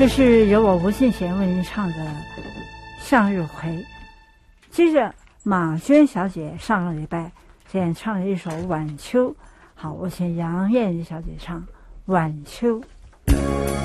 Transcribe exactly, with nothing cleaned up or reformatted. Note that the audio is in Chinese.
这是由我吴信贤为您唱的《向日葵》。接着马娟小姐上个礼拜演唱了一首《晚秋》，好，我请杨燕妮小姐唱《晚秋》。